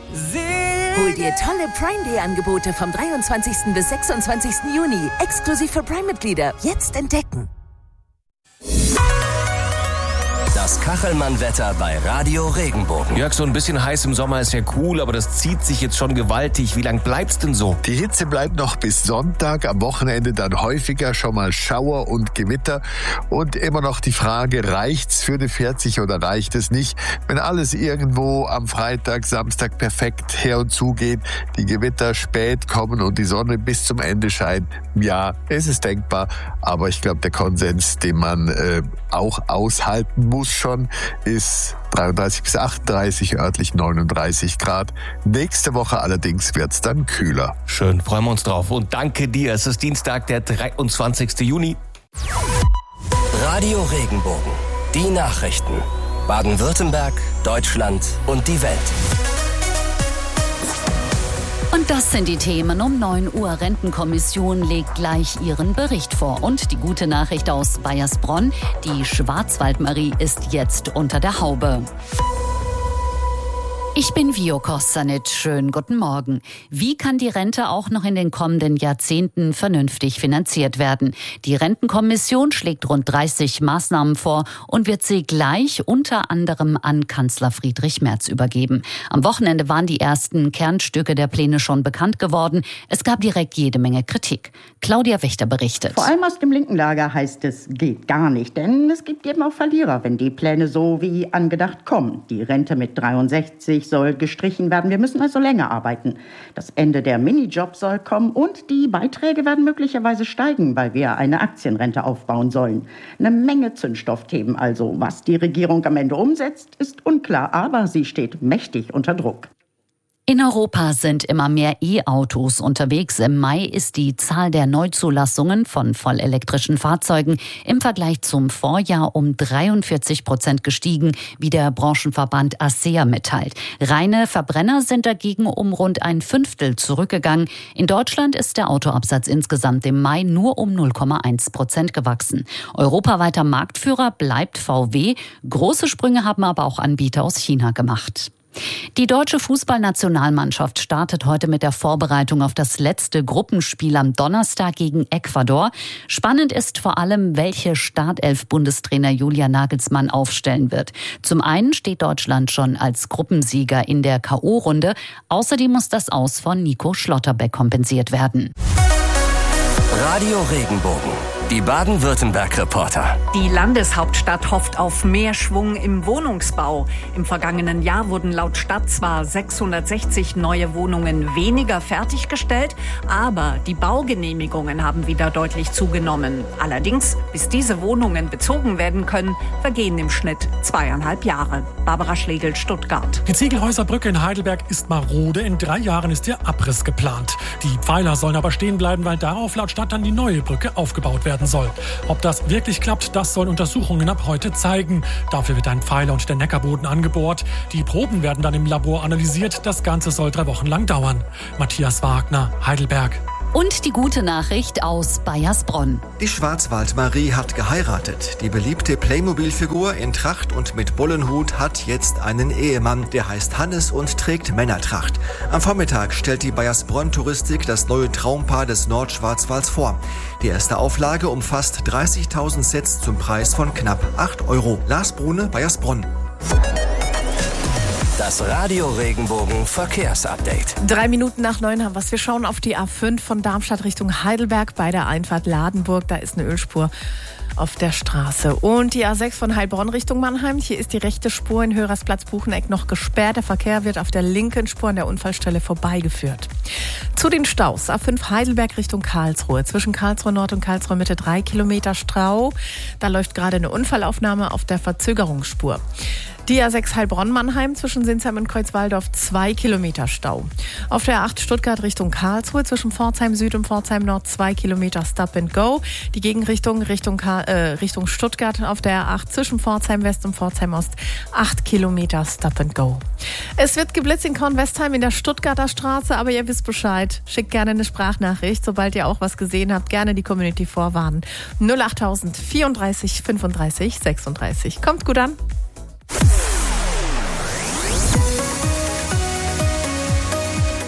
Hol dir tolle Prime-Day-Angebote vom 23. bis 26. Juni. Exklusiv für Prime-Mitglieder. Jetzt entdecken. Das Kachelmann-Wetter bei Radio Regenbogen. Jörg, so ein bisschen heiß im Sommer ist ja cool, aber das zieht sich jetzt schon gewaltig. Wie lang bleibt's denn so? Die Hitze bleibt noch bis Sonntag, am Wochenende dann häufiger schon mal Schauer und Gewitter. Und immer noch die Frage, reicht's für eine 40 oder reicht es nicht? Wenn alles irgendwo am Freitag, Samstag perfekt her und zu geht, die Gewitter spät kommen und die Sonne bis zum Ende scheint, ja, es ist denkbar. Aber ich glaube, der Konsens, den man auch aushalten muss schon, ist 33 bis 38, örtlich 39 Grad. Nächste Woche allerdings wird's dann kühler. Schön, freuen wir uns drauf. Und danke dir. Es ist Dienstag, der 23. Juni. Radio Regenbogen. Die Nachrichten. Baden-Württemberg, Deutschland und die Welt. Und das sind die Themen um 9 Uhr. Rentenkommission legt gleich ihren Bericht vor. Und die gute Nachricht aus Baiersbronn: Die Schwarzwaldmarie ist jetzt unter der Haube. Ich bin Vio Kostanic. Schönen guten Morgen. Wie kann die Rente auch noch in den kommenden Jahrzehnten vernünftig finanziert werden? Die Rentenkommission schlägt rund 30 Maßnahmen vor und wird sie gleich unter anderem an Kanzler Friedrich Merz übergeben. Am Wochenende waren die ersten Kernstücke der Pläne schon bekannt geworden. Es gab direkt jede Menge Kritik. Claudia Wächter berichtet. Vor allem aus dem linken Lager heißt es, geht gar nicht. Denn es gibt eben auch Verlierer, wenn die Pläne so wie angedacht kommen. Die Rente mit 63 soll gestrichen werden. Wir müssen also länger arbeiten. Das Ende der Minijobs soll kommen und die Beiträge werden möglicherweise steigen, weil wir eine Aktienrente aufbauen sollen. Eine Menge Zündstoffthemen also. Was die Regierung am Ende umsetzt, ist unklar, aber sie steht mächtig unter Druck. In Europa sind immer mehr E-Autos unterwegs. Im Mai ist die Zahl der Neuzulassungen von vollelektrischen Fahrzeugen im Vergleich zum Vorjahr um 43% gestiegen, wie der Branchenverband ACEA mitteilt. Reine Verbrenner sind dagegen um rund 1/5 zurückgegangen. In Deutschland ist der Autoabsatz insgesamt im Mai nur um 0,1% gewachsen. Europaweiter Marktführer bleibt VW. Große Sprünge haben aber auch Anbieter aus China gemacht. Die deutsche Fußballnationalmannschaft startet heute mit der Vorbereitung auf das letzte Gruppenspiel am Donnerstag gegen Ecuador. Spannend ist vor allem, welche Startelf Bundestrainer Julian Nagelsmann aufstellen wird. Zum einen steht Deutschland schon als Gruppensieger in der K.O.-Runde. Außerdem muss das Aus von Nico Schlotterbeck kompensiert werden. Radio Regenbogen. Die Baden-Württemberg-Reporter. Die Landeshauptstadt hofft auf mehr Schwung im Wohnungsbau. Im vergangenen Jahr wurden laut Stadt zwar 660 neue Wohnungen weniger fertiggestellt, aber die Baugenehmigungen haben wieder deutlich zugenommen. Allerdings, bis diese Wohnungen bezogen werden können, vergehen im Schnitt 2,5 Jahre. Barbara Schlegel, Stuttgart. Die Ziegelhäuserbrücke in Heidelberg ist marode. In 3 Jahren ist ihr Abriss geplant. Die Pfeiler sollen aber stehen bleiben, weil darauf laut Stadt dann die neue Brücke aufgebaut werden soll. Ob das wirklich klappt, das sollen Untersuchungen ab heute zeigen. Dafür wird ein Pfeiler und der Neckarboden angebohrt. Die Proben werden dann im Labor analysiert. Das Ganze soll 3 Wochen lang dauern. Matthias Wagner, Heidelberg. Und die gute Nachricht aus Baiersbronn. Die Schwarzwaldmarie hat geheiratet. Die beliebte Playmobil-Figur in Tracht und mit Bullenhut hat jetzt einen Ehemann. Der heißt Hannes und trägt Männertracht. Am Vormittag stellt die Baiersbronn-Touristik das neue Traumpaar des Nordschwarzwalds vor. Die erste Auflage umfasst 30.000 Sets zum Preis von knapp 8 €. Lars Brune, Baiersbronn. Das Radio Regenbogen Verkehrsupdate. 3 Minuten nach 9 haben wir. Wir schauen auf die A5 von Darmstadt Richtung Heidelberg bei der Einfahrt Ladenburg. Da ist eine Ölspur auf der Straße. Und die A6 von Heilbronn Richtung Mannheim. Hier ist die rechte Spur in Hörersplatz-Bucheneck noch gesperrt. Der Verkehr wird auf der linken Spur an der Unfallstelle vorbeigeführt. Zu den Staus. A5 Heidelberg Richtung Karlsruhe. Zwischen Karlsruhe Nord und Karlsruhe Mitte 3 Kilometer Stau. Da läuft gerade eine Unfallaufnahme auf der Verzögerungsspur. Die A6 Heilbronn-Mannheim zwischen Sinsheim und Kreuzwaldorf 2 Kilometer Stau. Auf der A8 Stuttgart Richtung Karlsruhe zwischen Pforzheim Süd und Pforzheim Nord 2 Kilometer Stop and Go. Die Gegenrichtung Richtung Stuttgart auf der A8 zwischen Pforzheim West und Pforzheim Ost 8 Kilometer Stop and Go. Es wird geblitzt in Kornwestheim in der Stuttgarter Straße, aber ihr wisst Bescheid. Schickt gerne eine Sprachnachricht, sobald ihr auch was gesehen habt. Gerne die Community vorwarnen. 08000 34 35 36. Kommt gut an.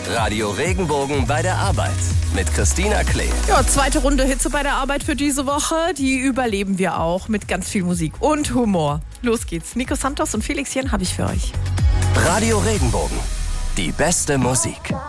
Radio Regenbogen bei der Arbeit mit Christina Klee. Ja, zweite Runde Hitze bei der Arbeit für diese Woche. Die überleben wir auch mit ganz viel Musik und Humor. Los geht's. Nico Santos und Felix Jen habe ich für euch. Radio Regenbogen. Die beste Musik.